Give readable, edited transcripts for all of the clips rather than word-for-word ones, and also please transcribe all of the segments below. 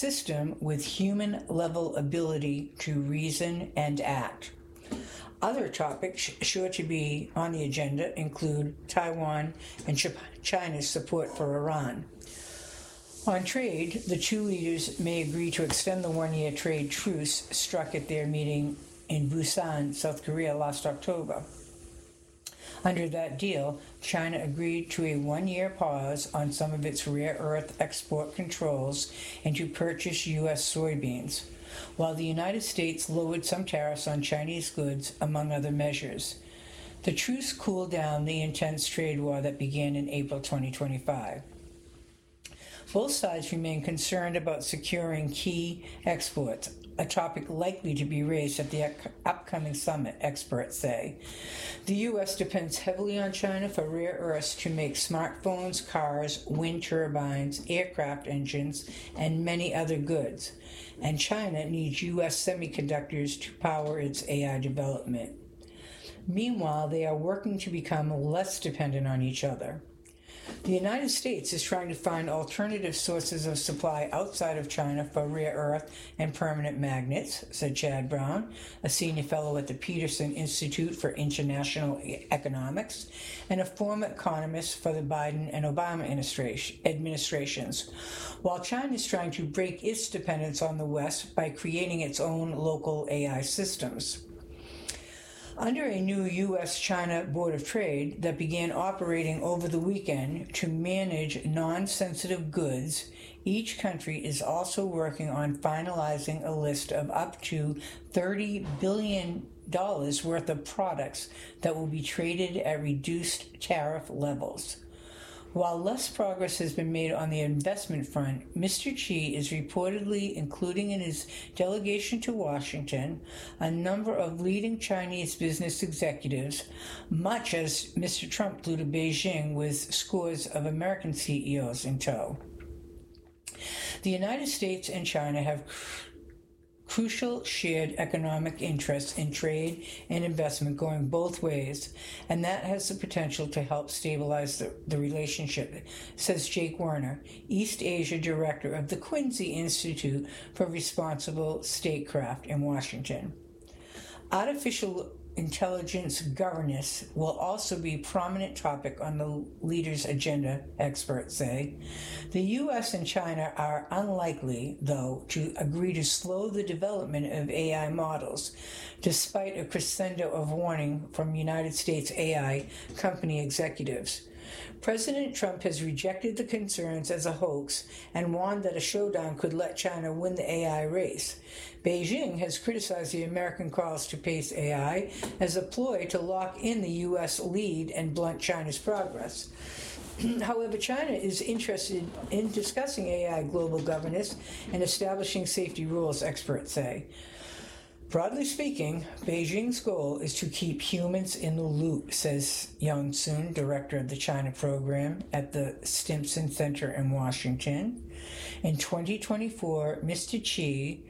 system with human-level ability to reason and act. Other topics sure to be on the agenda include Taiwan and China's support for Iran. On trade, the two leaders may agree to extend the one-year trade truce struck at their meeting in Busan, South Korea last October. Under that deal, China agreed to a one-year pause on some of its rare earth export controls and to purchase U.S. soybeans, while the United States lowered some tariffs on Chinese goods, among other measures. The truce cooled down the intense trade war that began in April 2025. Both sides remain concerned about securing key exports, a topic likely to be raised at the upcoming summit, experts say. The U.S. depends heavily on China for rare earths to make smartphones, cars, wind turbines, aircraft engines, and many other goods. And China needs U.S. semiconductors to power its AI development. Meanwhile, they are working to become less dependent on each other. The United States is trying to find alternative sources of supply outside of China for rare earth and permanent magnets, said Chad Brown, a senior fellow at the Peterson Institute for International Economics and a former economist for the Biden and Obama administrations, while China is trying to break its dependence on the West by creating its own local AI systems. Under a new U.S.-China Board of Trade that began operating over the weekend to manage non-sensitive goods, each country is also working on finalizing a list of up to $30 billion worth of products that will be traded at reduced tariff levels. While less progress has been made on the investment front, Mr. Xi is reportedly including in his delegation to Washington a number of leading Chinese business executives, much as Mr. Trump flew to Beijing with scores of American CEOs in tow. The United States and China have crucial shared economic interests in trade and investment going both ways, and that has the potential to help stabilize the relationship, says Jake Werner, East Asia Director of the Quincy Institute for Responsible Statecraft in Washington. Artificial intelligence governance will also be a prominent topic on the leaders' agenda, experts say. The U.S. and China are unlikely, though, to agree to slow the development of AI models, despite a crescendo of warning from United States AI company executives. President Trump has rejected the concerns as a hoax and warned that a showdown could let China win the AI race. Beijing has criticized the American calls to pace AI as a ploy to lock in the U.S. lead and blunt China's progress. However, China is interested in discussing AI global governance and establishing safety rules, experts say. Broadly speaking, Beijing's goal is to keep humans in the loop, says Yang Sun, director of the China program at the Stimson Center in Washington. In 2024, Mr. Xi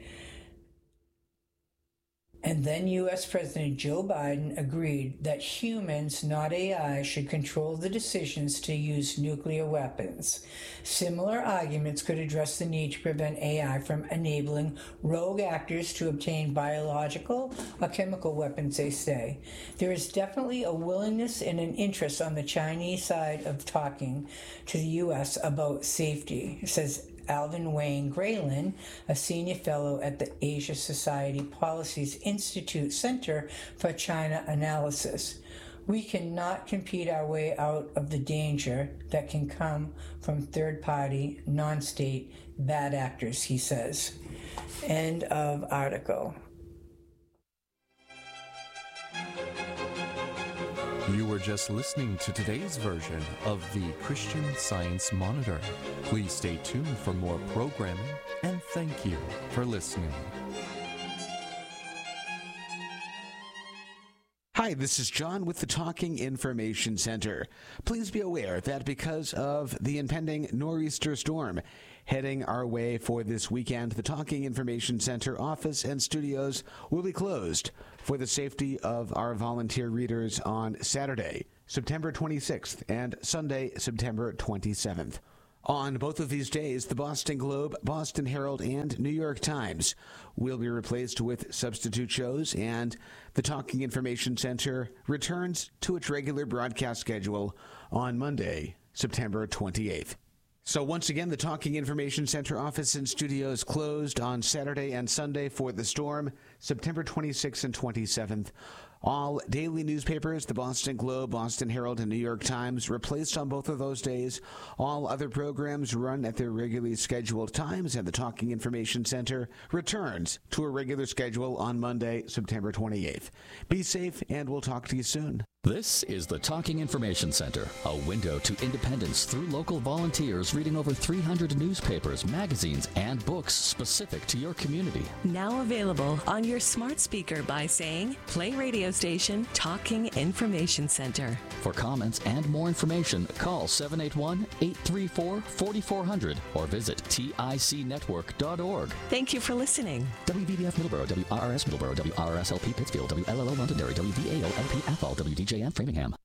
and then U.S. President Joe Biden agreed that humans, not AI, should control the decisions to use nuclear weapons. Similar arguments could address the need to prevent AI from enabling rogue actors to obtain biological or chemical weapons, they say. There is definitely a willingness and an interest on the Chinese side of talking to the U.S. about safety, says Alvin Wayne Graylin, a senior fellow at the Asia Society Policies Institute Center for China Analysis. We cannot compete our way out of the danger that can come from third-party, non-state bad actors, he says. End of article. You were just listening to today's version of the Christian Science Monitor. Please stay tuned for more programming, and thank you for listening. Hi, this is John with the Talking Information Center. Please be aware that because of the impending nor'easter storm heading our way for this weekend, the Talking Information Center office and studios will be closed for the safety of our volunteer readers on Saturday, September 26th, and Sunday, September 27th. On both of these days, the Boston Globe, Boston Herald, and New York Times will be replaced with substitute shows, and the Talking Information Center returns to its regular broadcast schedule on Monday, September 28th. So once again, the Talking Information Center office and studios closed on Saturday and Sunday for the storm, September 26th and 27th. All daily newspapers, the Boston Globe, Boston Herald, and New York Times, replaced on both of those days. All other programs run at their regularly scheduled times, and the Talking Information Center returns to a regular schedule on Monday, September 28th. Be safe, and we'll talk to you soon. This is the Talking Information Center, a window to independence through local volunteers reading over 300 newspapers, magazines, and books specific to your community. Now available on your smart speaker by saying, play radio station Talking Information Center. For comments and more information, call 781-834-4400 or visit ticnetwork.org. Thank you for listening. WVBF Middleborough, WRRS Middleborough, WRRS-LP Pittsfield, WLLO Londonderry, WVAO-LP Athol, WDJM Framingham.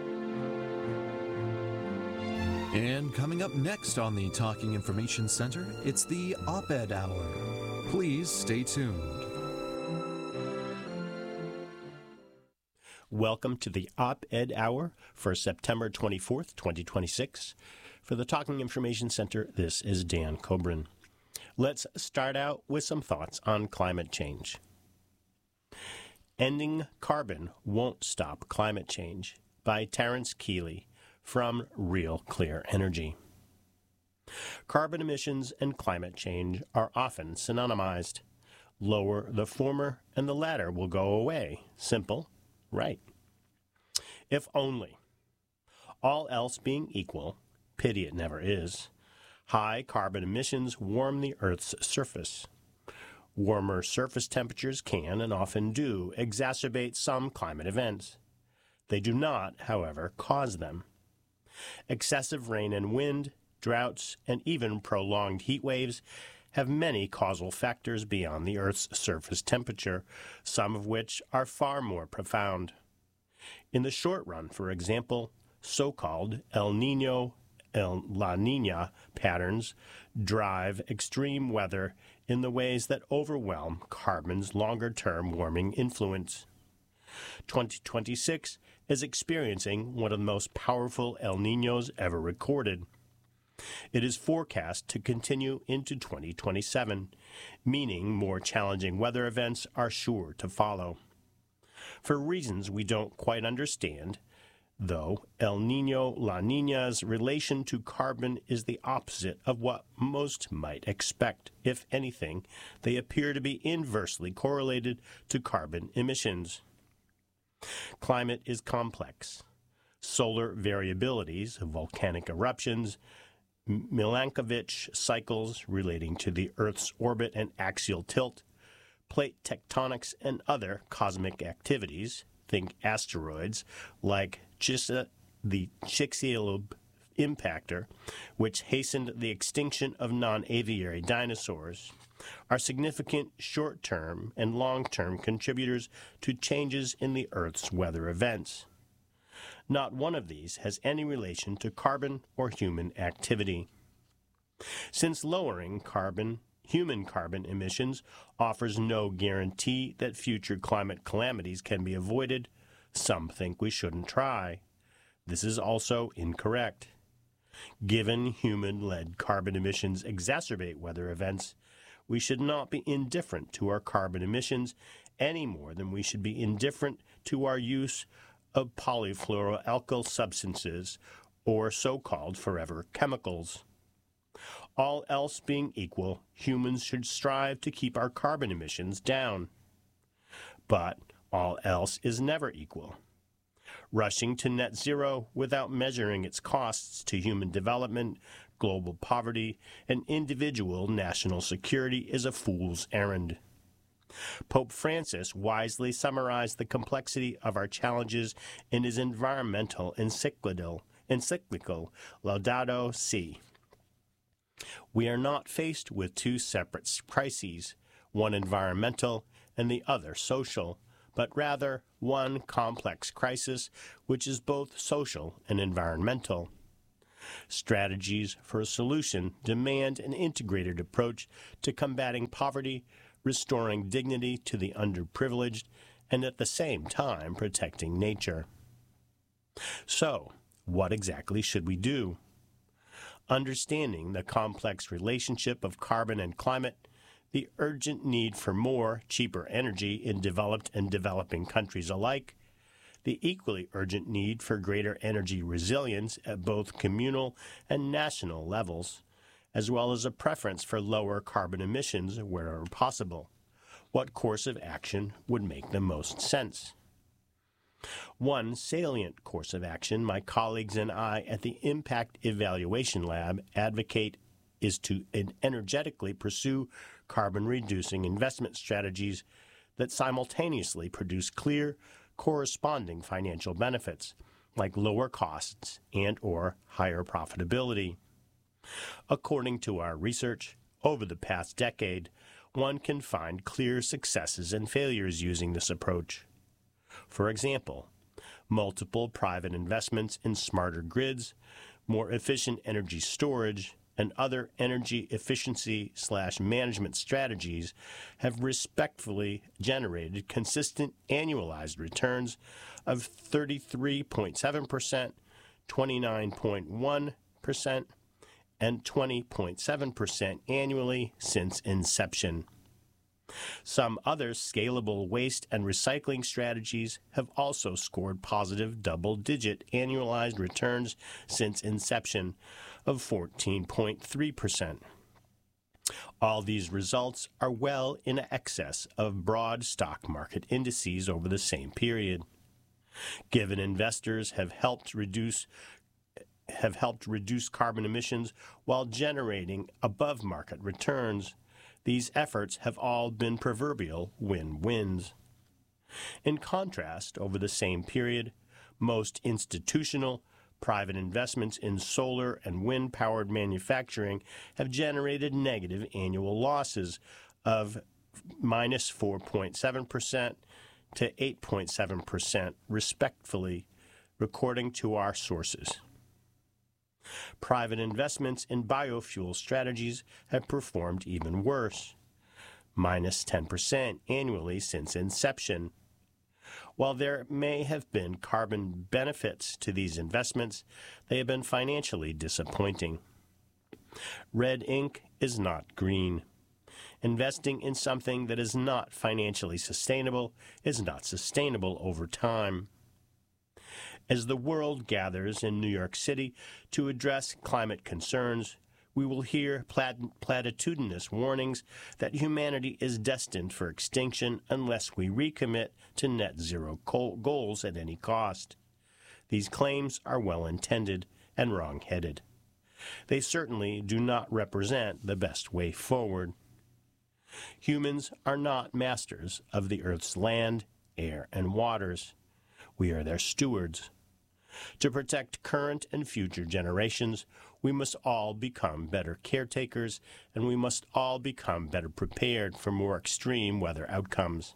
And coming up next on the Talking Information Center, it's the Op-Ed Hour. Please stay tuned. Welcome to the Op-Ed Hour for September 24th, 2026. For the Talking Information Center, this is Dan Cobrin. Let's start out with some thoughts on climate change. Ending Carbon Won't Stop Climate Change by Terence Keeley from Real Clear Energy. Carbon emissions and climate change are often synonymized. Lower the former and the latter will go away. Simple, right? If only. All else being equal, pity it never is, high carbon emissions warm the Earth's surface. Warmer surface temperatures can, and often do, exacerbate some climate events. They do not, however, cause them. Excessive rain and wind, droughts, and even prolonged heat waves have many causal factors beyond the Earth's surface temperature, some of which are far more profound. In the short run, for example, so-called El Niño, La Niña patterns drive extreme weather in the ways that overwhelm carbon's longer-term warming influence. 2026 is experiencing one of the most powerful El Niños ever recorded. It is forecast to continue into 2027, meaning more challenging weather events are sure to follow. For reasons we don't quite understand, though, El Niño La Niña's relation to carbon is the opposite of what most might expect. If anything, they appear to be inversely correlated to carbon emissions. Climate is complex. Solar variabilities, volcanic eruptions, Milankovitch cycles relating to the Earth's orbit and axial tilt, plate tectonics, and other cosmic activities, think asteroids like the Chicxulub impactor, which hastened the extinction of non-aviary dinosaurs, are significant short-term and long-term contributors to changes in the Earth's weather events. Not one of these has any relation to carbon or human activity. Since lowering human carbon emissions offers no guarantee that future climate calamities can be avoided, some think we shouldn't try. This is also incorrect. Given human-led carbon emissions exacerbate weather events, we should not be indifferent to our carbon emissions any more than we should be indifferent to our use of polyfluoroalkyl substances or so-called forever chemicals. All else being equal, humans should strive to keep our carbon emissions down. But all else is never equal. Rushing to net zero without measuring its costs to human development, global poverty, and individual national security is a fool's errand. Pope Francis wisely summarized the complexity of our challenges in his environmental encyclical Laudato Si. We are not faced with two separate crises, one environmental and the other social, but rather one complex crisis which is both social and environmental. Strategies for a solution demand an integrated approach to combating poverty, restoring dignity to the underprivileged, and at the same time protecting nature. So, what exactly should we do? Understanding the complex relationship of carbon and climate, the urgent need for more, cheaper energy in developed and developing countries alike, the equally urgent need for greater energy resilience at both communal and national levels, as well as a preference for lower carbon emissions wherever possible. What course of action would make the most sense? One salient course of action my colleagues and I at the Impact Evaluation Lab advocate is to energetically pursue carbon-reducing investment strategies that simultaneously produce clear, corresponding financial benefits, like lower costs and/or higher profitability. According to our research, over the past decade, one can find clear successes and failures using this approach. For example, multiple private investments in smarter grids, more efficient energy storage, and other energy efficiency/management strategies have respectively generated consistent annualized returns of 33.7%, 29.1%, and 20.7% annually since inception. Some other scalable waste and recycling strategies have also scored positive double-digit annualized returns since inception of 14.3%. All these results are well in excess of broad stock market indices over the same period. Given investors have helped reduce carbon emissions while generating above-market returns, these efforts have all been proverbial win-wins. In contrast, over the same period, most institutional, private investments in solar and wind-powered manufacturing have generated negative annual losses of minus 4.7% to 8.7%, respectively, according to our sources. Private investments in biofuel strategies have performed even worse, minus 10% annually since inception. While there may have been carbon benefits to these investments, they have been financially disappointing. Red ink is not green. Investing in something that is not financially sustainable is not sustainable over time. As the world gathers in New York City to address climate concerns, we will hear platitudinous warnings that humanity is destined for extinction unless we recommit to net zero goals at any cost. These claims are well-intended and wrong-headed. They certainly do not represent the best way forward. Humans are not masters of the Earth's land, air, and waters. We are their stewards. To protect current and future generations, we must all become better caretakers, and we must all become better prepared for more extreme weather outcomes.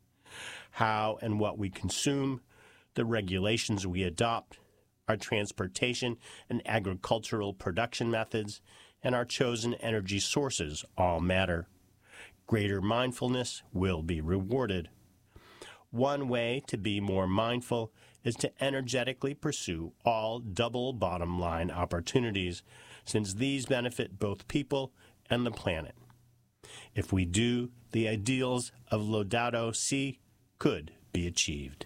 How and what we consume, the regulations we adopt, our transportation and agricultural production methods, and our chosen energy sources all matter. Greater mindfulness will be rewarded. One way to be more mindful is to energetically pursue all double bottom line opportunities, since these benefit both people and the planet. If we do, the ideals of Laudato Si could be achieved.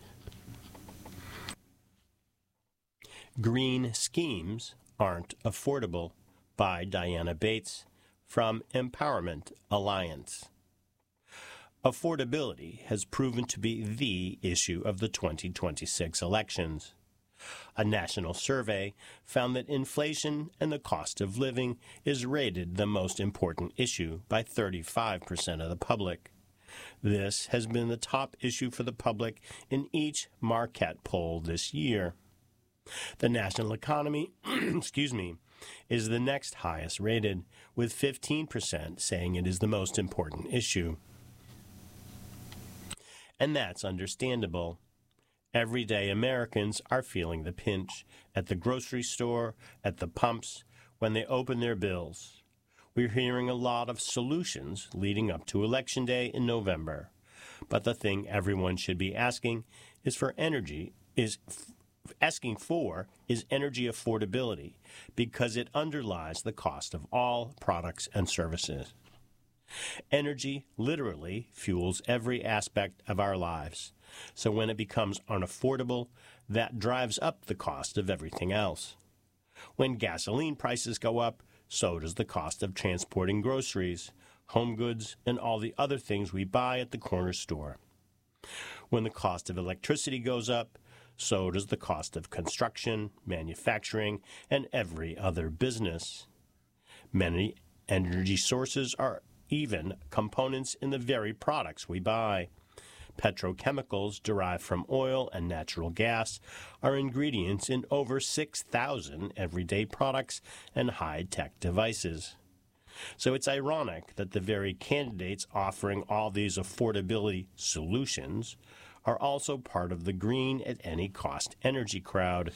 Green Schemes Aren't Affordable by Diana Bates from Empowerment Alliance. Affordability has proven to be the issue of the 2026 elections. A national survey found that inflation and the cost of living is rated the most important issue by 35% of the public. This has been the top issue for the public in each Marquette poll this year. The national economy, is the next highest rated, with 15% saying it is the most important issue. And that's understandable. Everyday Americans are feeling the pinch at the grocery store, at the pumps, when they open their bills. We're hearing a lot of solutions leading up to Election Day in November. But the thing everyone should be asking for energy affordability, because it underlies the cost of all products and services. Energy literally fuels every aspect of our lives. So when it becomes unaffordable, that drives up the cost of everything else. When gasoline prices go up, so does the cost of transporting groceries, home goods, and all the other things we buy at the corner store. When the cost of electricity goes up, so does the cost of construction, manufacturing, and every other business. Many energy sources are even components in the very products we buy. Petrochemicals derived from oil and natural gas are ingredients in over 6,000 everyday products and high-tech devices. So it's ironic that the very candidates offering all these affordability solutions are also part of the green at any cost energy crowd.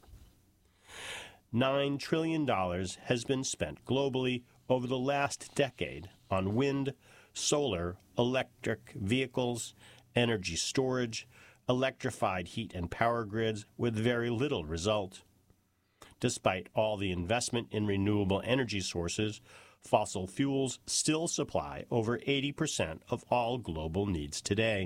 $9 trillion has been spent globally over the last decade on wind, solar, electric vehicles, energy storage, electrified heat and power grids, with very little result. Despite all the investment in renewable energy sources, fossil fuels still supply over 80% of all global needs today.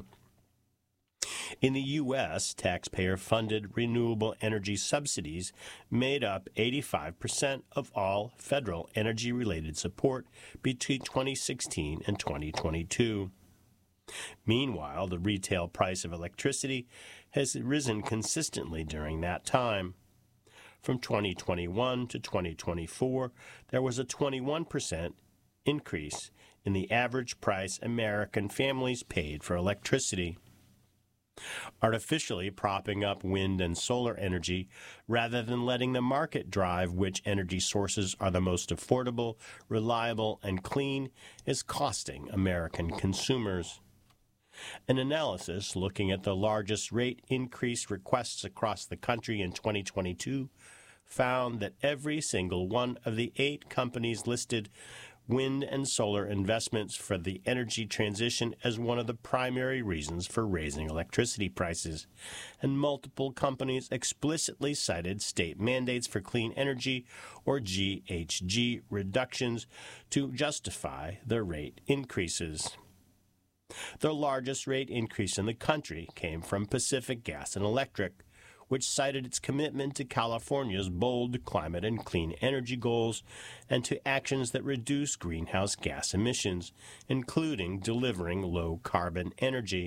In the U.S., taxpayer-funded renewable energy subsidies made up 85% of all federal energy-related support between 2016 and 2022. Meanwhile, the retail price of electricity has risen consistently during that time. From 2021 to 2024, there was a 21% increase in the average price American families paid for electricity. Artificially propping up wind and solar energy rather than letting the market drive which energy sources are the most affordable, reliable, and clean is costing American consumers. An analysis looking at the largest rate increase requests across the country in 2022 found that every single one of the 8 companies listed wind and solar investments for the energy transition as one of the primary reasons for raising electricity prices, and multiple companies explicitly cited state mandates for clean energy, or GHG reductions, to justify the rate increases. The largest rate increase in the country came from Pacific Gas and Electric, which cited its commitment to California's bold climate and clean energy goals and to actions that reduce greenhouse gas emissions, including delivering low-carbon energy.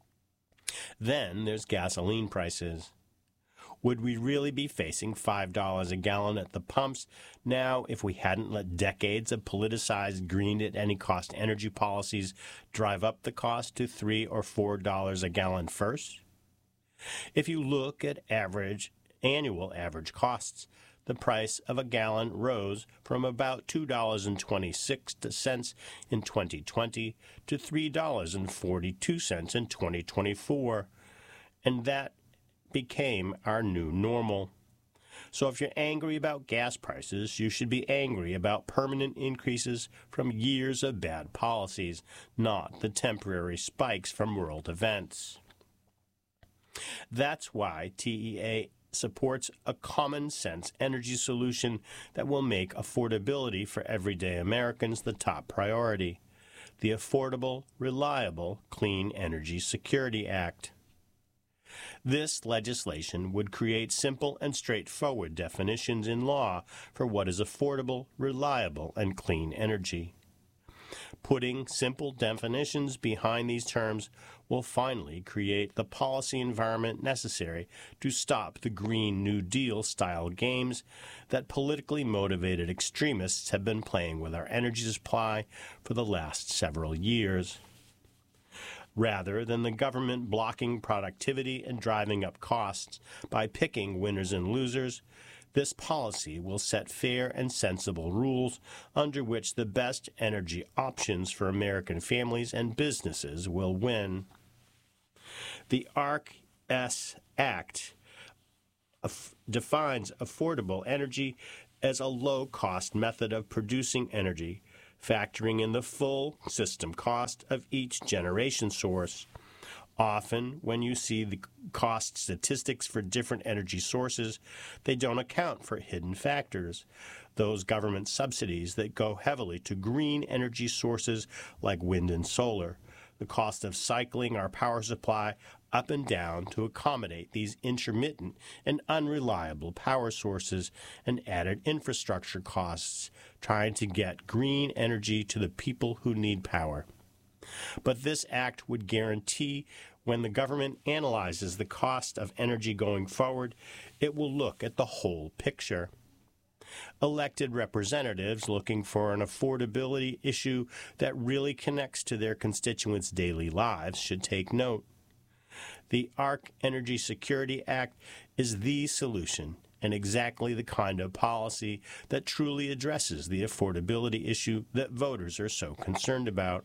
Then there's gasoline prices. Would we really be facing $5 a gallon at the pumps now if we hadn't let decades of politicized green-at-any-cost energy policies drive up the cost to $3 or $4 a gallon first? If you look at annual average costs, the price of a gallon rose from about $2.26 in 2020 to $3.42 in 2024, and that became our new normal. So if you're angry about gas prices, you should be angry about permanent increases from years of bad policies, not the temporary spikes from world events. That's why TEA supports a common-sense energy solution that will make affordability for everyday Americans the top priority: the Affordable, Reliable, Clean Energy Security Act. This legislation would create simple and straightforward definitions in law for what is affordable, reliable, and clean energy. Putting simple definitions behind these terms will finally create the policy environment necessary to stop the Green New Deal-style games that politically motivated extremists have been playing with our energy supply for the last several years. Rather than the government blocking productivity and driving up costs by picking winners and losers, this policy will set fair and sensible rules under which the best energy options for American families and businesses will win. The ARC Act defines affordable energy as a low-cost method of producing energy, factoring in the full system cost of each generation source. Often, when you see the cost statistics for different energy sources, they don't account for hidden factors. Those government subsidies that go heavily to green energy sources like wind and solar, the cost of cycling our power supply up and down to accommodate these intermittent and unreliable power sources, and added infrastructure costs trying to get green energy to the people who need power. But this act would guarantee when the government analyzes the cost of energy going forward, it will look at the whole picture. Elected representatives looking for an affordability issue that really connects to their constituents' daily lives should take note. The ARC Energy Security Act is the solution and exactly the kind of policy that truly addresses the affordability issue that voters are so concerned about.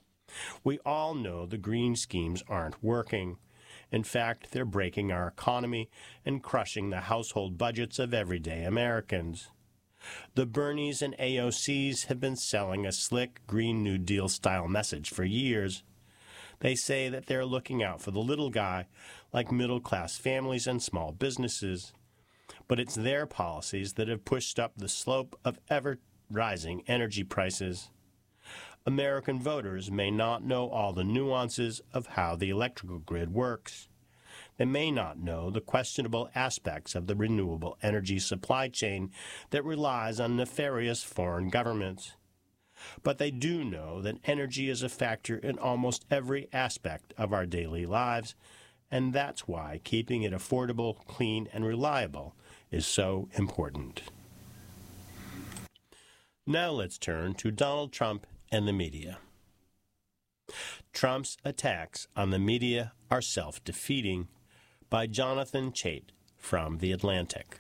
We all know the green schemes aren't working. In fact, they're breaking our economy and crushing the household budgets of everyday Americans. The Bernies and AOCs have been selling a slick Green New Deal-style message for years. They say that they're looking out for the little guy, like middle-class families and small businesses. But it's their policies that have pushed up the slope of ever-rising energy prices. American voters may not know all the nuances of how the electrical grid works. They may not know the questionable aspects of the renewable energy supply chain that relies on nefarious foreign governments. But they do know that energy is a factor in almost every aspect of our daily lives, and that's why keeping it affordable, clean, and reliable is so important. Now let's turn to Donald Trump and the media. Trump's attacks on the media are self-defeating, by Jonathan Chait from The Atlantic.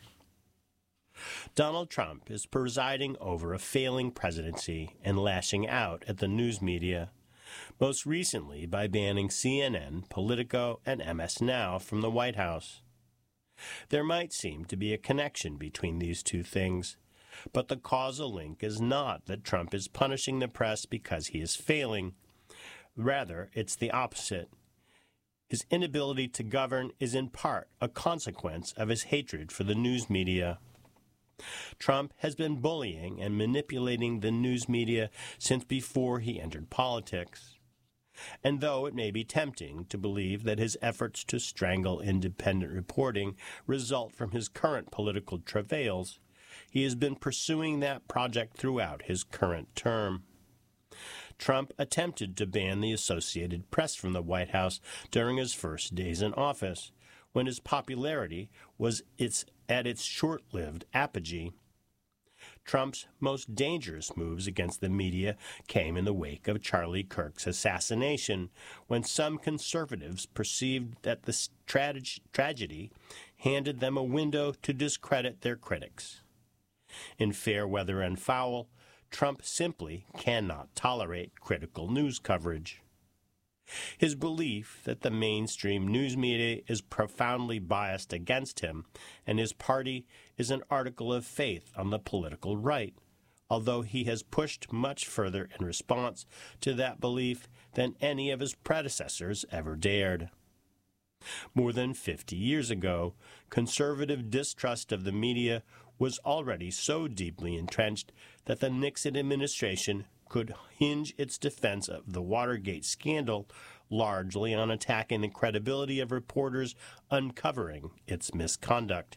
Donald Trump is presiding over a failing presidency and lashing out at the news media, most recently by banning CNN, Politico, and MS Now from the White House. There might seem to be a connection between these two things, but the causal link is not that Trump is punishing the press because he is failing. Rather, it's the opposite. His inability to govern is in part a consequence of his hatred for the news media. Trump has been bullying and manipulating the news media since before he entered politics. And though it may be tempting to believe that his efforts to strangle independent reporting result from his current political travails, he has been pursuing that project throughout his current term. Trump attempted to ban the Associated Press from the White House during his first days in office, when his popularity was at its short-lived apogee. Trump's most dangerous moves against the media came in the wake of Charlie Kirk's assassination, when some conservatives perceived that the tragedy handed them a window to discredit their critics. In Fair Weather and Foul, Trump simply cannot tolerate critical news coverage. His belief that the mainstream news media is profoundly biased against him and his party is an article of faith on the political right, although he has pushed much further in response to that belief than any of his predecessors ever dared. More than 50 years ago, conservative distrust of the media was already so deeply entrenched that the Nixon administration could hinge its defense of the Watergate scandal largely on attacking the credibility of reporters uncovering its misconduct.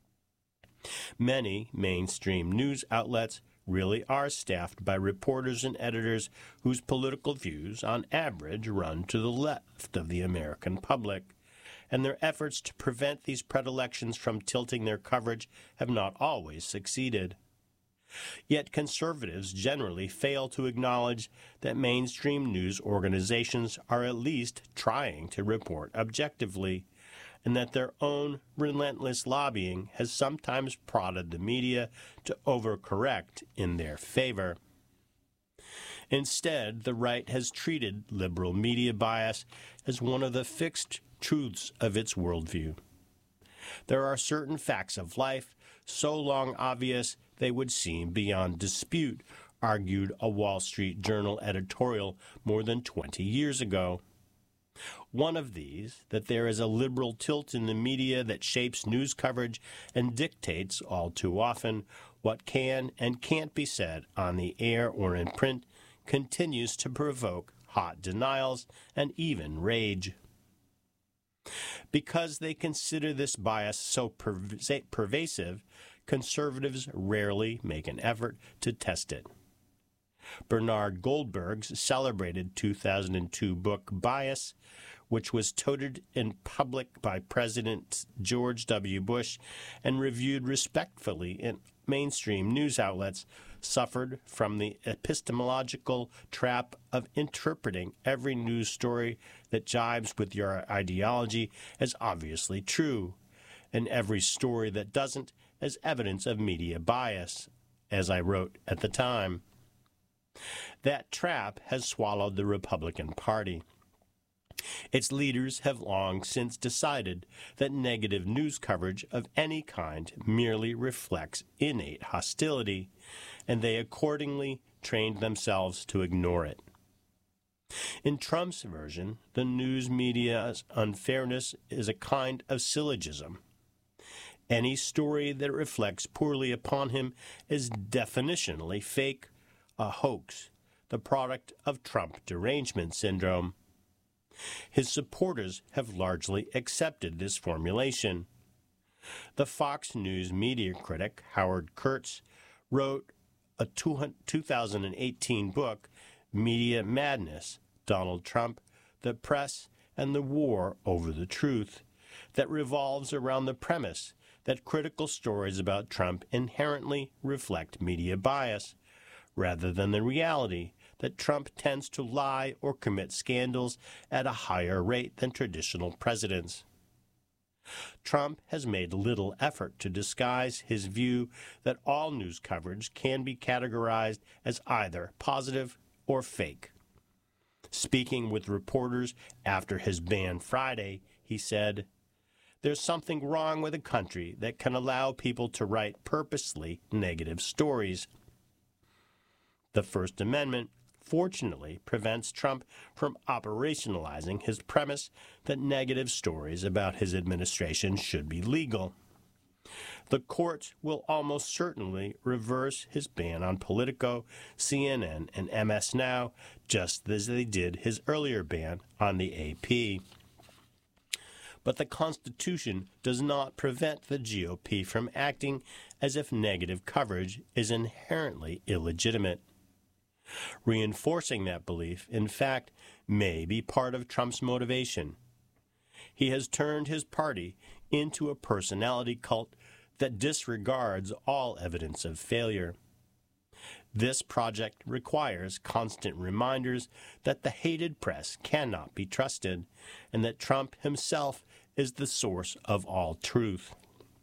Many mainstream news outlets really are staffed by reporters and editors whose political views, on average, run to the left of the American public, and their efforts to prevent these predilections from tilting their coverage have not always succeeded. Yet conservatives generally fail to acknowledge that mainstream news organizations are at least trying to report objectively, and that their own relentless lobbying has sometimes prodded the media to overcorrect in their favor. Instead, the right has treated liberal media bias as one of the fixed truths of its worldview. There are certain facts of life so long obvious they would seem beyond dispute, argued a Wall Street Journal editorial more than 20 years ago. One of these, that there is a liberal tilt in the media that shapes news coverage and dictates, all too often, what can and can't be said on the air or in print, continues to provoke hot denials and even rage. Because they consider this bias so pervasive, conservatives rarely make an effort to test it. Bernard Goldberg's celebrated 2002 book Bias, which was touted in public by President George W. Bush and reviewed respectfully in mainstream news outlets, suffered from the epistemological trap of interpreting every news story that jibes with your ideology as obviously true, and every story that doesn't as evidence of media bias, as I wrote at the time. That trap has swallowed the Republican Party. Its leaders have long since decided that negative news coverage of any kind merely reflects innate hostility, and they accordingly trained themselves to ignore it. In Trump's version, the news media's unfairness is a kind of syllogism. Any story that reflects poorly upon him is definitionally fake, a hoax, the product of Trump derangement syndrome. His supporters have largely accepted this formulation. The Fox News media critic Howard Kurtz wrote a 2018 book, Media Madness, Donald Trump, the Press, and the War over the Truth, that revolves around the premise that critical stories about Trump inherently reflect media bias, rather than the reality that Trump tends to lie or commit scandals at a higher rate than traditional presidents. Trump has made little effort to disguise his view that all news coverage can be categorized as either positive or fake. Speaking with reporters after his ban Friday, he said, "There's something wrong with a country that can allow people to write purposely negative stories." The First Amendment, fortunately, prevents Trump from operationalizing his premise that negative stories about his administration should be legal. The courts will almost certainly reverse his ban on Politico, CNN, and MS Now, just as they did his earlier ban on the AP. But the Constitution does not prevent the GOP from acting as if negative coverage is inherently illegitimate. Reinforcing that belief, in fact, may be part of Trump's motivation. He has turned his party into a personality cult that disregards all evidence of failure. This project requires constant reminders that the hated press cannot be trusted, and that Trump himself is the source of all truth.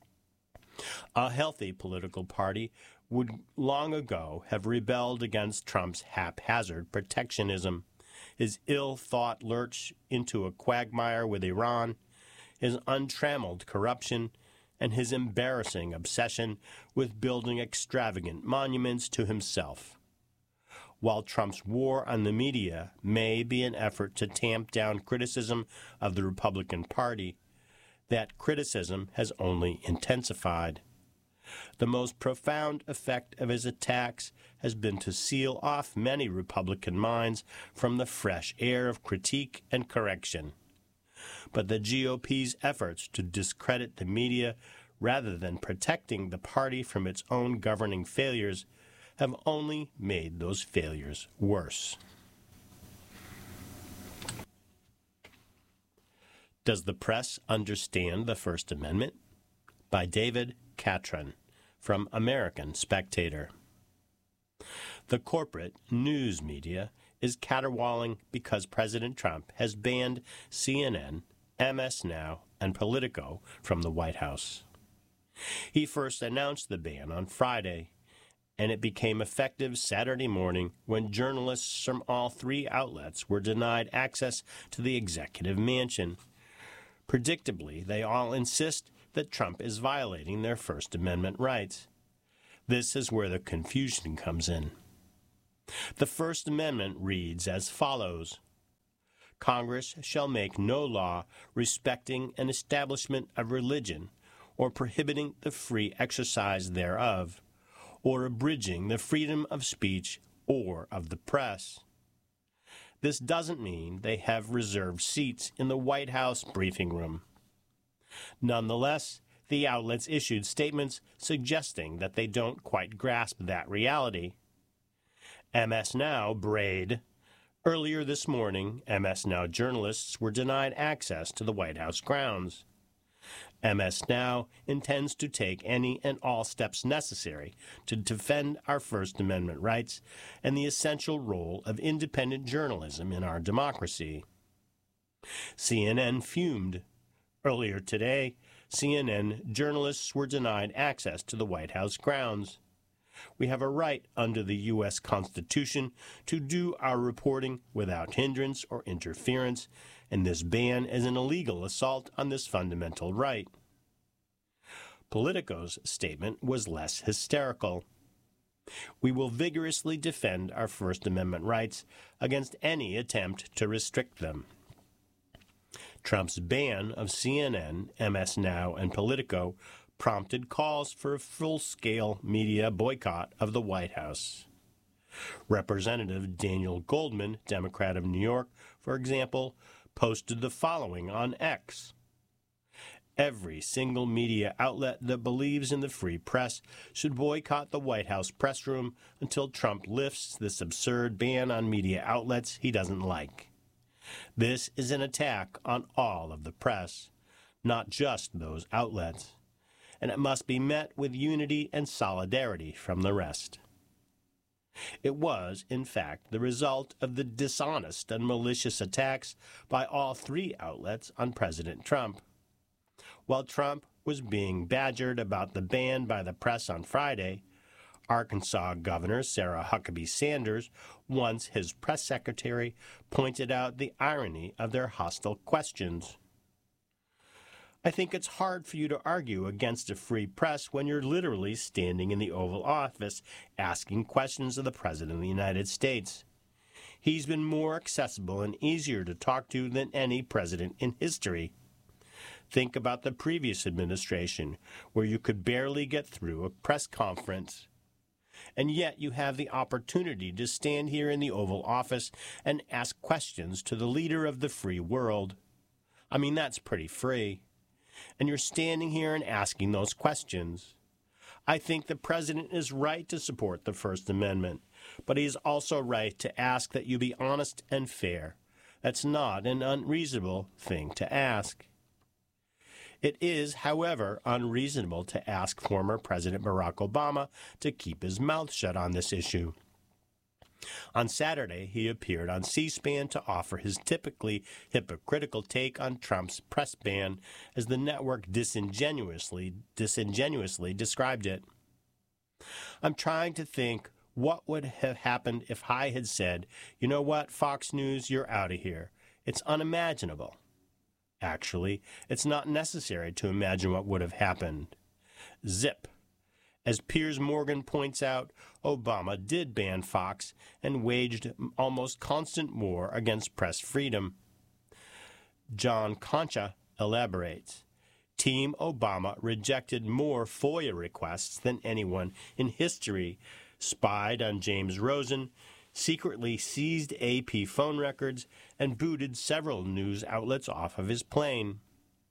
A healthy political party would long ago have rebelled against Trump's haphazard protectionism, his ill-thought lurch into a quagmire with Iran, his untrammeled corruption, and his embarrassing obsession with building extravagant monuments to himself. While Trump's war on the media may be an effort to tamp down criticism of the Republican Party, that criticism has only intensified. The most profound effect of his attacks has been to seal off many Republican minds from the fresh air of critique and correction. But the GOP's efforts to discredit the media rather than protecting the party from its own governing failures have only made those failures worse. Does the Press Understand the First Amendment? By David Catron, from American Spectator. The corporate news media is caterwauling because President Trump has banned CNN, MS Now, and Politico from the White House. He first announced the ban on Friday, and it became effective Saturday morning when journalists from all three outlets were denied access to the executive mansion. Predictably, they all insist that Trump is violating their First Amendment rights. This is where the confusion comes in. The First Amendment reads as follows: Congress shall make no law respecting an establishment of religion, or prohibiting the free exercise thereof, or abridging the freedom of speech or of the press. This doesn't mean they have reserved seats in the White House briefing room. Nonetheless, the outlets issued statements suggesting that they don't quite grasp that reality. MS Now brayed, earlier this morning, MS Now journalists were denied access to the White House grounds. MS Now intends to take any and all steps necessary to defend our First Amendment rights and the essential role of independent journalism in our democracy. CNN fumed. Earlier today, CNN journalists were denied access to the White House grounds. We have a right under the U.S. Constitution to do our reporting without hindrance or interference, and this ban is an illegal assault on this fundamental right. Politico's statement was less hysterical. We will vigorously defend our First Amendment rights against any attempt to restrict them. Trump's ban of CNN, MS Now, and Politico prompted calls for a full-scale media boycott of the White House. Representative Daniel Goldman, Democrat of New York, for example, posted the following on X. Every single media outlet that believes in the free press should boycott the White House press room until Trump lifts this absurd ban on media outlets he doesn't like. This is an attack on all of the press, not just those outlets, and it must be met with unity and solidarity from the rest. It was, in fact, the result of the dishonest and malicious attacks by all three outlets on President Trump. While Trump was being badgered about the ban by the press on Friday, Arkansas Governor Sarah Huckabee Sanders, once his press secretary, pointed out the irony of their hostile questions. I think it's hard for you to argue against a free press when you're literally standing in the Oval Office asking questions of the President of the United States. He's been more accessible and easier to talk to than any president in history. Think about the previous administration, where you could barely get through a press conference. And yet you have the opportunity to stand here in the Oval Office and ask questions to the leader of the free world. I mean, that's pretty free. And you're standing here and asking those questions. I think the president is right to support the First Amendment, but he is also right to ask that you be honest and fair. That's not an unreasonable thing to ask. It is, however, unreasonable to ask former President Barack Obama to keep his mouth shut on this issue. On Saturday, he appeared on C-SPAN to offer his typically hypocritical take on Trump's press ban, as the network disingenuously described it. I'm trying to think what would have happened if I had said, you know what, Fox News, you're out of here. It's unimaginable. Actually, it's not necessary to imagine what would have happened. Zip. As Piers Morgan points out, Obama did ban Fox and waged almost constant war against press freedom. John Concha elaborates. Team Obama rejected more FOIA requests than anyone in history, spied on James Rosen, secretly seized AP phone records, and booted several news outlets off of his plane.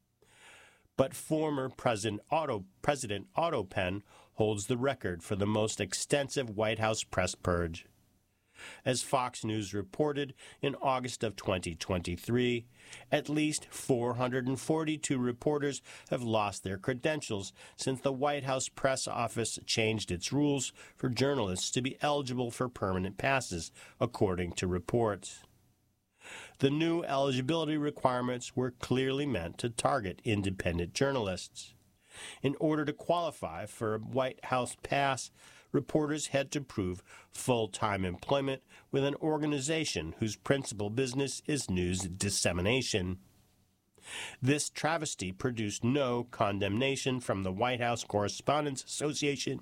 But former President Otto Penn holds the record for the most extensive White House press purge. As Fox News reported in August of 2023, at least 442 reporters have lost their credentials since the White House press office changed its rules for journalists to be eligible for permanent passes, according to reports. The new eligibility requirements were clearly meant to target independent journalists. In order to qualify for a White House pass, reporters had to prove full-time employment with an organization whose principal business is news dissemination. This travesty produced no condemnation from the White House Correspondents Association,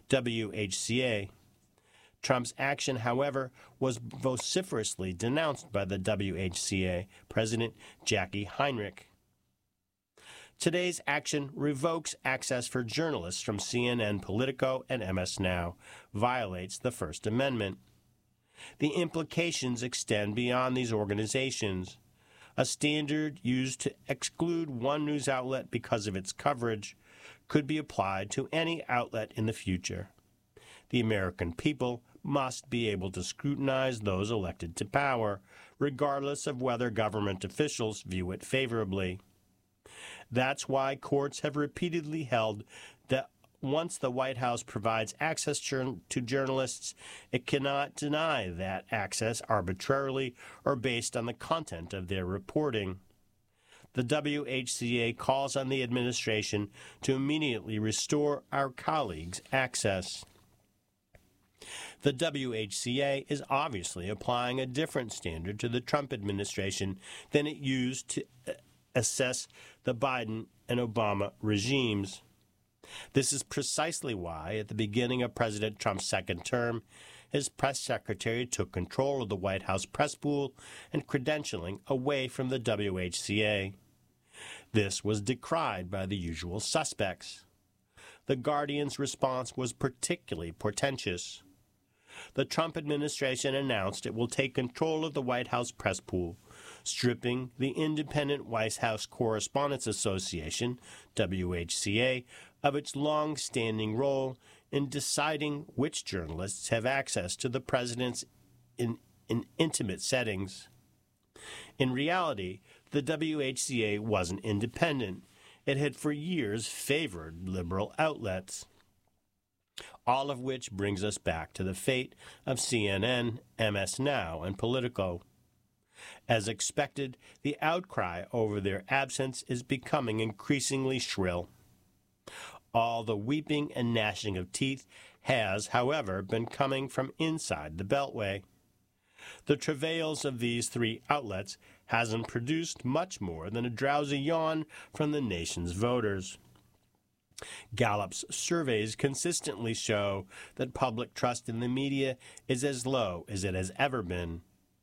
WHCA. Trump's action, however, was vociferously denounced by the WHCA President Jackie Heinrich. Today's action revokes access for journalists from CNN, Politico, and MS Now, violates the First Amendment. The implications extend beyond these organizations. A standard used to exclude one news outlet because of its coverage could be applied to any outlet in the future. The American people must be able to scrutinize those elected to power, regardless of whether government officials view it favorably. That's why courts have repeatedly held that once the White House provides access to journalists, it cannot deny that access arbitrarily or based on the content of their reporting. The WHCA calls on the administration to immediately restore our colleagues' access. The WHCA is obviously applying a different standard to the Trump administration than it used to assess the Biden and Obama regimes. This is precisely why, at the beginning of President Trump's second term, his press secretary took control of the White House press pool and credentialing away from the WHCA. This was decried by the usual suspects. The Guardian's response was particularly portentous. The Trump administration announced it will take control of the White House press pool, stripping the independent White House Correspondents Association, WHCA, of its long-standing role in deciding which journalists have access to the president's in intimate settings. In reality, the WHCA wasn't independent. It had for years favored liberal outlets. All of which brings us back to the fate of CNN, MS Now, and Politico. As expected, the outcry over their absence is becoming increasingly shrill. All the weeping and gnashing of teeth has, however, been coming from inside the Beltway. The travails of these three outlets hasn't produced much more than a drowsy yawn from the nation's voters. Gallup's surveys consistently show that public trust in the media is as low as it has ever been.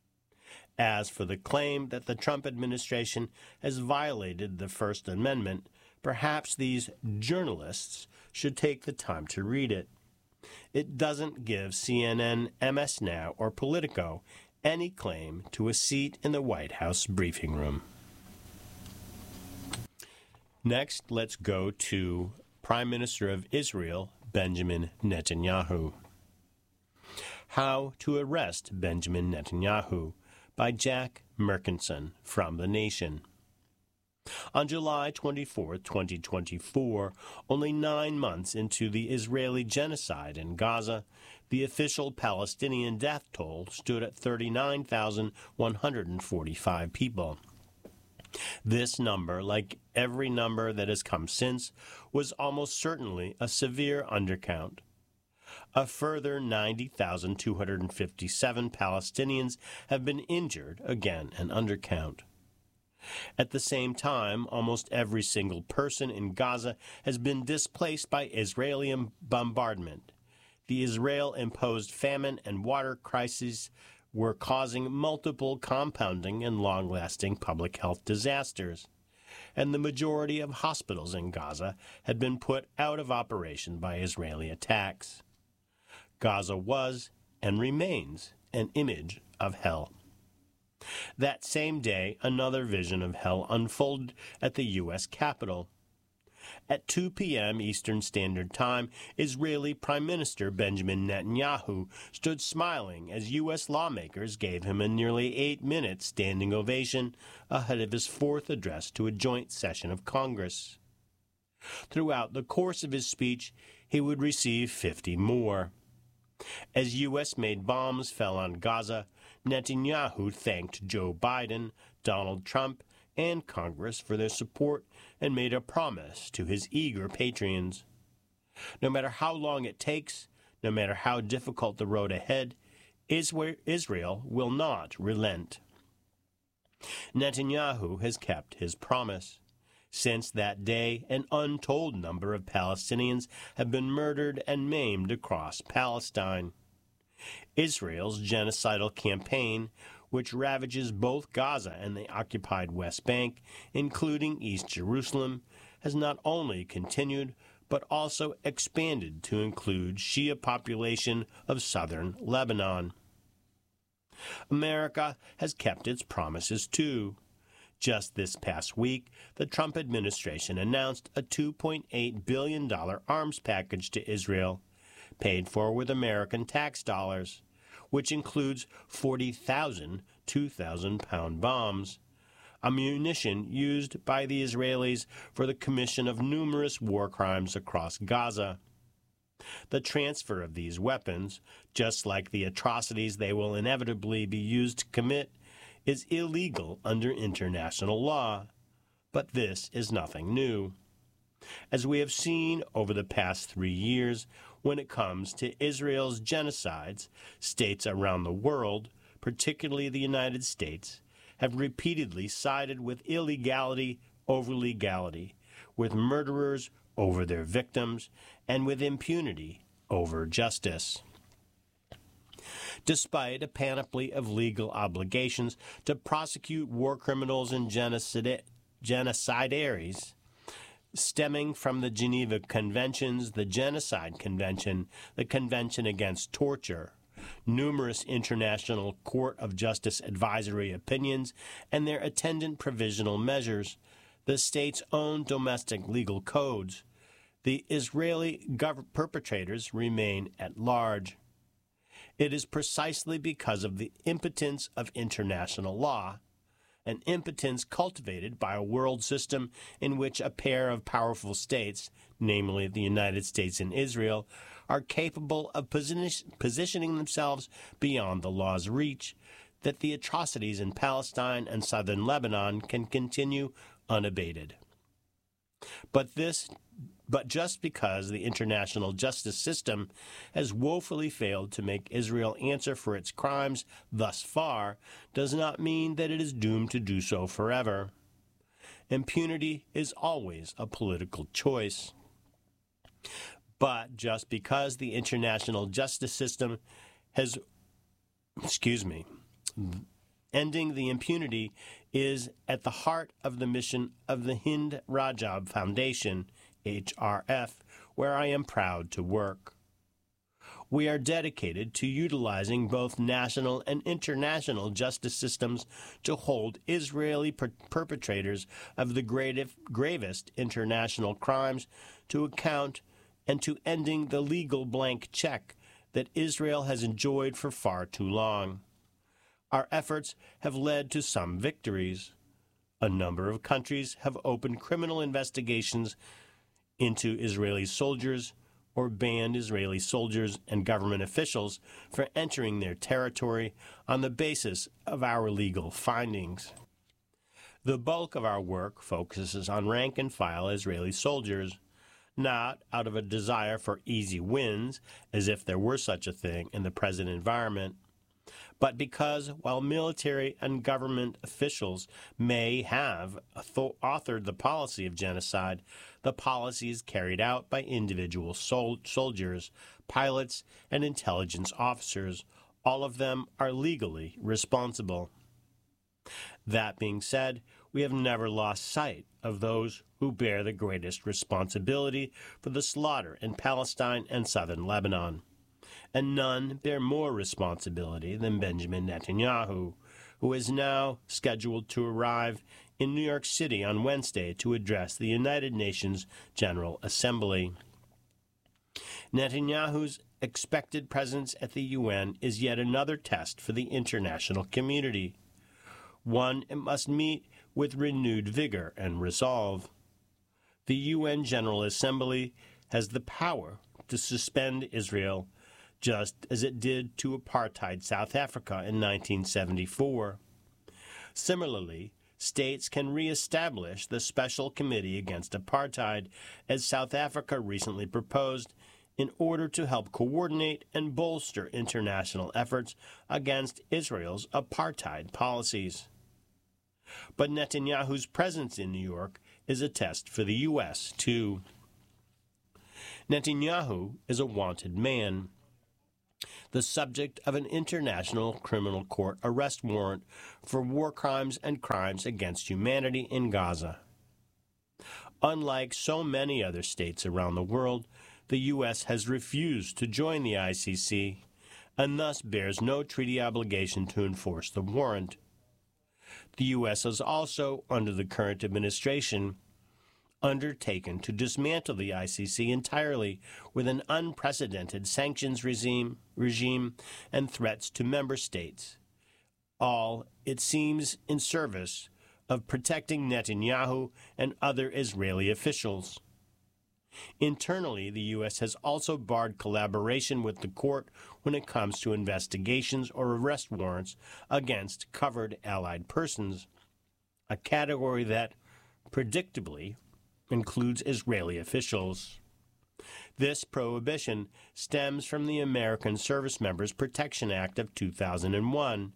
As for the claim that the Trump administration has violated the First Amendment, perhaps these journalists should take the time to read it. It doesn't give CNN, MS Now, or Politico any claim to a seat in the White House briefing room. Next, let's go to Prime Minister of Israel, Benjamin Netanyahu. How to Arrest Benjamin Netanyahu by Jack Merkinson from The Nation. On July 24, 2024, only 9 months into the Israeli genocide in Gaza, the official Palestinian death toll stood at 39,145 people. This number, like every number that has come since, was almost certainly a severe undercount. A further 90,257 Palestinians have been injured, again an undercount. At the same time, almost every single person in Gaza has been displaced by Israeli bombardment. The Israel-imposed famine and water crises were causing multiple compounding and long-lasting public health disasters, and the majority of hospitals in Gaza had been put out of operation by Israeli attacks. Gaza was, and remains, an image of hell. That same day, another vision of hell unfolded at the U.S. Capitol. At 2 p.m. Eastern Standard Time, Israeli Prime Minister Benjamin Netanyahu stood smiling as U.S. lawmakers gave him a nearly 8-minute standing ovation ahead of his fourth address to a joint session of Congress. Throughout the course of his speech, he would receive 50 more. As U.S.-made bombs fell on Gaza, Netanyahu thanked Joe Biden, Donald Trump, and Congress for their support and made a promise to his eager patrons. No matter how long it takes, no matter how difficult the road ahead, Israel will not relent. Netanyahu has kept his promise. Since that day, an untold number of Palestinians have been murdered and maimed across Palestine. Israel's genocidal campaign, which ravages both Gaza and the occupied West Bank, including East Jerusalem, has not only continued, but also expanded to include Shia population of southern Lebanon. America has kept its promises too. Just this past week, the Trump administration announced a $2.8 billion arms package to Israel, paid for with American tax dollars, which includes 40,000 2,000-pound bombs, ammunition used by the Israelis for the commission of numerous war crimes across Gaza. The transfer of these weapons, just like the atrocities they will inevitably be used to commit, is illegal under international law. But this is nothing new. As we have seen over the past 3 years, when it comes to Israel's genocides, states around the world, particularly the United States, have repeatedly sided with illegality over legality, with murderers over their victims, and with impunity over justice. Despite a panoply of legal obligations to prosecute war criminals and genocidaries, stemming from the Geneva Conventions, the Genocide Convention, the Convention Against Torture, numerous International Court of Justice advisory opinions, and their attendant provisional measures, the state's own domestic legal codes, the Israeli perpetrators remain at large. It is precisely because of the impotence of international law, an impotence cultivated by a world system in which a pair of powerful states, namely the United States and Israel, are capable of positioning themselves beyond the law's reach, that the atrocities in Palestine and southern Lebanon can continue unabated. But just because the international justice system has woefully failed to make Israel answer for its crimes thus far does not mean that it is doomed to do so forever. Impunity is always a political choice. But just because the international justice system has, ending the impunity is at the heart of the mission of the Hind Rajab Foundation, HRF, where I am proud to work. We are dedicated to utilizing both national and international justice systems to hold Israeli perpetrators of the gravest international crimes to account and to ending the legal blank check that Israel has enjoyed for far too long. Our efforts have led to some victories. A number of countries have opened criminal investigations into Israeli soldiers or banned Israeli soldiers and government officials for entering their territory on the basis of our legal findings. The bulk of our work focuses on rank-and-file Israeli soldiers, not out of a desire for easy wins, as if there were such a thing in the present environment, but because while military and government officials may have authored the policy of genocide, the policy is carried out by individual soldiers, pilots, and intelligence officers. All of them are legally responsible. That being said, we have never lost sight of those who bear the greatest responsibility for the slaughter in Palestine and southern Lebanon. And none bear more responsibility than Benjamin Netanyahu, who is now scheduled to arrive in New York City on Wednesday to address the United Nations General Assembly. Netanyahu's expected presence at the UN is yet another test for the international community, one it must meet with renewed vigor and resolve. The UN General Assembly has the power to suspend Israel, just as it did to apartheid South Africa in 1974. Similarly, states can reestablish the Special Committee Against Apartheid, as South Africa recently proposed, in order to help coordinate and bolster international efforts against Israel's apartheid policies. But Netanyahu's presence in New York is a test for the U.S., too. Netanyahu is a wanted man, the subject of an international criminal court arrest warrant for war crimes and crimes against humanity in Gaza. Unlike so many other states around the world, the U.S. has refused to join the ICC and thus bears no treaty obligation to enforce the warrant. The U.S. has also, under the current administration, undertaken to dismantle the ICC entirely with an unprecedented sanctions regime and threats to member states. All, it seems, in service of protecting Netanyahu and other Israeli officials. Internally, the U.S. has also barred collaboration with the court when it comes to investigations or arrest warrants against covered allied persons, a category that, predictably, includes Israeli officials. This prohibition stems from the American Service Members Protection Act of 2001,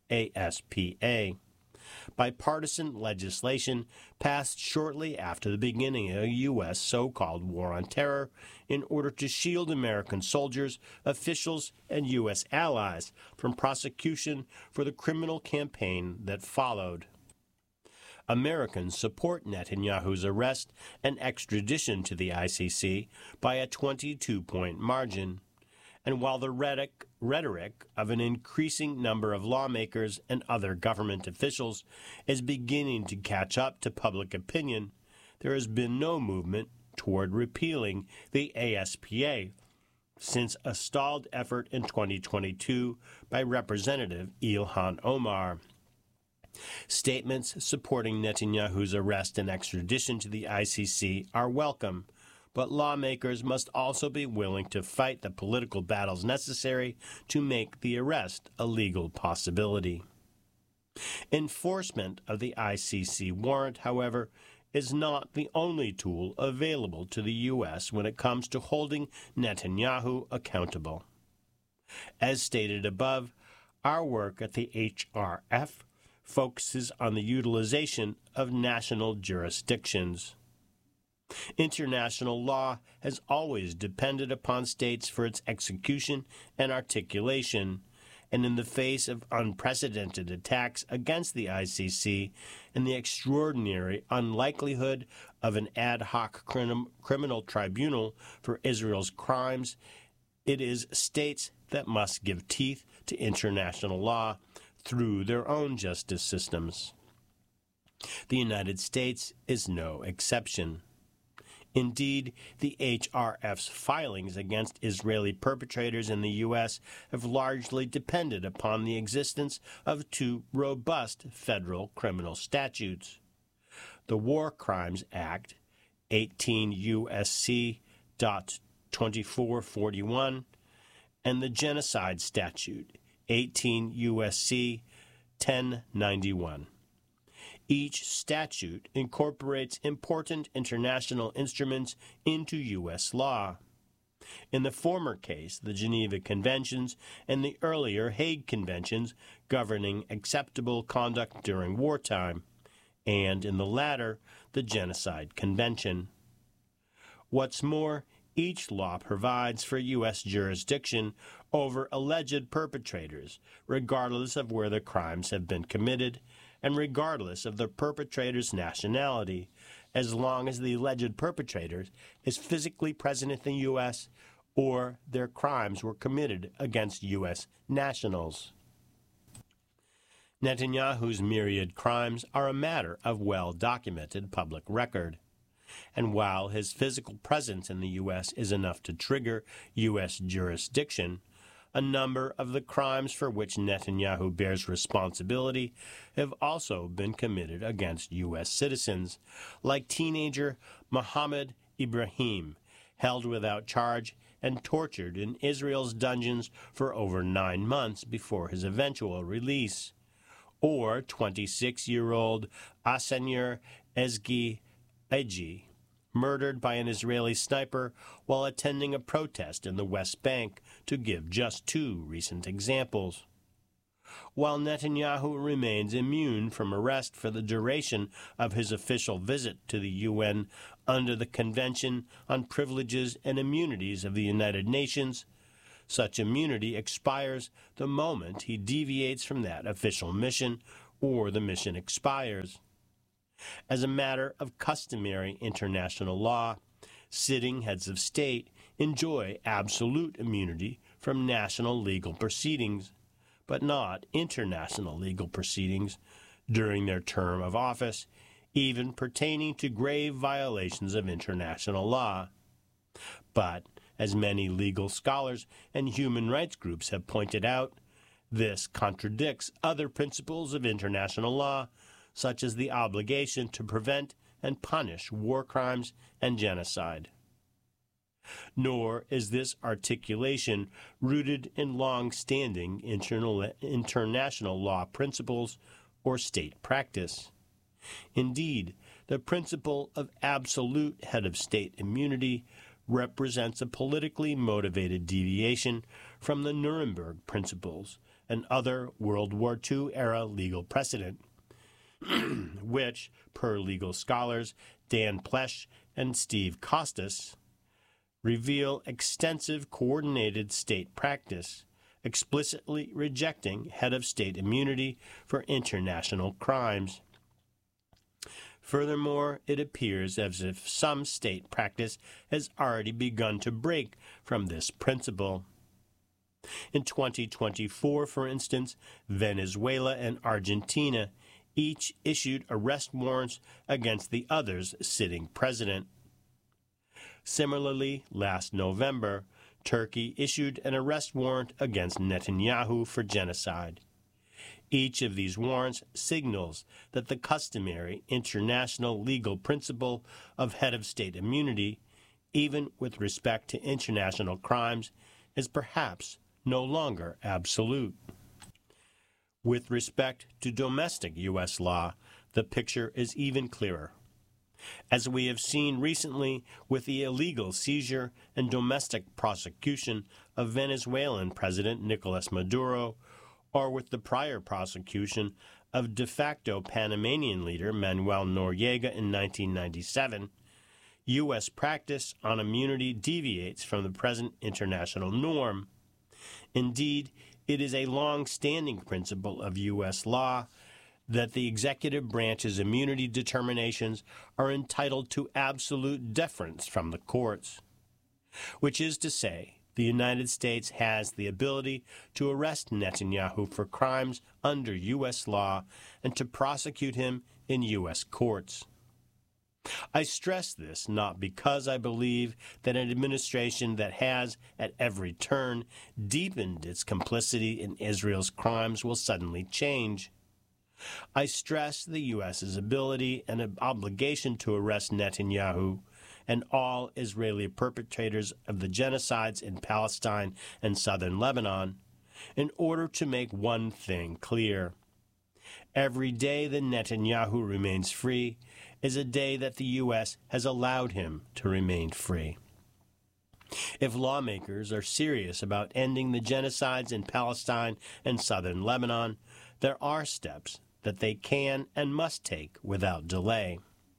ASPA, bipartisan legislation passed shortly after the beginning of a U.S. so-called war on terror in order to shield American soldiers, officials, and U.S. allies from prosecution for the criminal campaign that followed. Americans support Netanyahu's arrest and extradition to the ICC by a 22-point margin. And while the rhetoric of an increasing number of lawmakers and other government officials is beginning to catch up to public opinion, there has been no movement toward repealing the ASPA since a stalled effort in 2022 by Representative Ilhan Omar. Statements supporting Netanyahu's arrest and extradition to the ICC are welcome, but lawmakers must also be willing to fight the political battles necessary to make the arrest a legal possibility. Enforcement of the ICC warrant, however, is not the only tool available to the U.S. when it comes to holding Netanyahu accountable. As stated above, our work at the HRF focuses on the utilization of national jurisdictions. International law has always depended upon states for its execution and articulation, and in the face of unprecedented attacks against the ICC and the extraordinary unlikelihood of an ad hoc criminal tribunal for Israel's crimes, it is states that must give teeth to international law through their own justice systems. The United States is no exception. Indeed, the HRF's filings against Israeli perpetrators in the U.S. have largely depended upon the existence of two robust federal criminal statutes. The War Crimes Act, 18 U.S.C. 2441, and the Genocide Statute, 18 U.S.C. 1091. Each statute incorporates important international instruments into U.S. law. In the former case, the Geneva Conventions and the earlier Hague Conventions governing acceptable conduct during wartime, and in the latter, the Genocide Convention. What's more, each law provides for U.S. jurisdiction over alleged perpetrators, regardless of where the crimes have been committed, and regardless of the perpetrator's nationality, as long as the alleged perpetrator is physically present in the U.S. or their crimes were committed against U.S. nationals. Netanyahu's myriad crimes are a matter of well-documented public record. And while his physical presence in the U.S. is enough to trigger U.S. jurisdiction, a number of the crimes for which Netanyahu bears responsibility have also been committed against U.S. citizens, like teenager Mohammed Ibrahim, held without charge and tortured in Israel's dungeons for over 9 months before his eventual release, or 26-year-old Asenyer Ezgi Eji, murdered by an Israeli sniper while attending a protest in the West Bank, to give just 2 recent examples. while Netanyahu remains immune from arrest for the duration of his official visit to the UN under the Convention on Privileges and Immunities of the United Nations, such immunity expires the moment he deviates from that official mission or the mission expires. As a matter of customary international law, sitting heads of state enjoy absolute immunity from national legal proceedings, but not international legal proceedings during their term of office, even pertaining to grave violations of international law. But, as many legal scholars and human rights groups have pointed out, this contradicts other principles of international law, such as the obligation to prevent and punish war crimes and genocide. Nor is this articulation rooted in long-standing international law principles or state practice. Indeed, the principle of absolute head of state immunity represents a politically motivated deviation from the Nuremberg principles and other World War II-era legal precedent, which, per legal scholars Dan Plesch and Steve Costas, reveal extensive coordinated state practice, explicitly rejecting head of state immunity for international crimes. Furthermore, it appears as if some state practice has already begun to break from this principle. In 2024, for instance, Venezuela and Argentina each issued arrest warrants against the other's sitting president. Similarly, last November, Turkey issued an arrest warrant against Netanyahu for genocide. Each of these warrants signals that the customary international legal principle of head of state immunity, even with respect to international crimes, is perhaps no longer absolute. With respect to domestic U.S. law, the picture is even clearer. As we have seen recently with the illegal seizure and domestic prosecution of Venezuelan President Nicolas Maduro, or with the prior prosecution of de facto Panamanian leader Manuel Noriega in 1997, U.S. practice on immunity deviates from the present international norm. Indeed, it is a long-standing principle of U.S. law that the executive branch's immunity determinations are entitled to absolute deference from the courts, which is to say, the United States has the ability to arrest Netanyahu for crimes under U.S. law and to prosecute him in U.S. courts. I stress this not because I believe that an administration that has, at every turn, deepened its complicity in Israel's crimes will suddenly change. I stress the U.S.'s ability and obligation to arrest Netanyahu and all Israeli perpetrators of the genocides in Palestine and southern Lebanon in order to make one thing clear. Every day that Netanyahu remains free is a day that the U.S. has allowed him to remain free. If lawmakers are serious about ending the genocides in Palestine and southern Lebanon, there are steps that they can and must take without delay.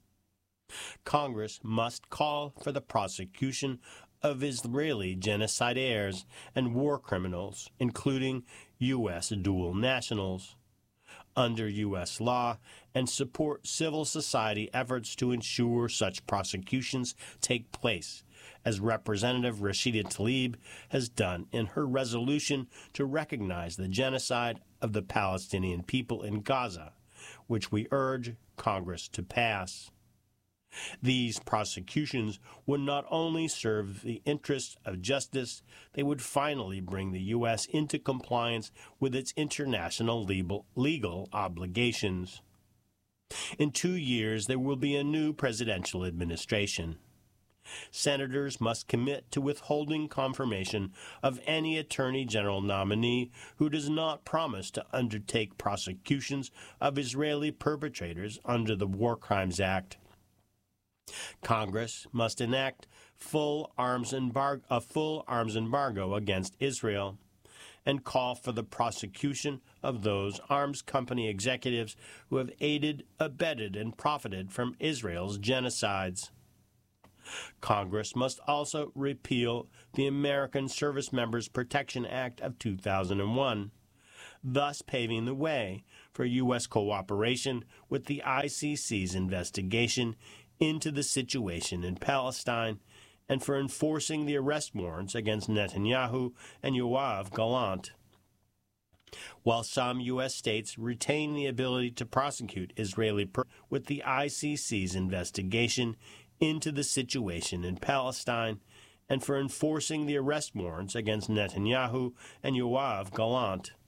Congress must call for the prosecution of Israeli genocidaires and war criminals, including U.S. dual nationals, under U.S. law, and support civil society efforts to ensure such prosecutions take place, as Representative Rashida Tlaib has done in her resolution to recognize the genocide of the Palestinian people in Gaza, which we urge Congress to pass. These prosecutions would not only serve the interests of justice, they would finally bring the U.S. into compliance with its international legal obligations. In 2 years, there will be a new presidential administration. Senators must commit to withholding confirmation of any Attorney General nominee who does not promise to undertake prosecutions of Israeli perpetrators under the War Crimes Act. Congress must enact a full arms embargo against Israel, and call for the prosecution of those arms company executives who have aided, abetted, and profited from Israel's genocides. Congress must also repeal the American Service Members Protection Act of 2001, thus paving the way for U.S. cooperation with the ICC's investigation into the situation in Palestine and for enforcing the arrest warrants against Netanyahu and Yoav Gallant. While some U.S. states retain the ability to prosecute Israeli with the ICC's investigation into the situation in Palestine and for enforcing the arrest warrants against Netanyahu and Yoav Gallant.